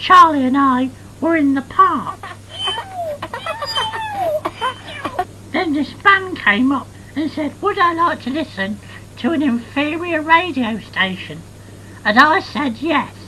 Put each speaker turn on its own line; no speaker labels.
Charlie and I were in the park. Then this man came up and said, would I like to listen to an inferior radio station? And I said yes.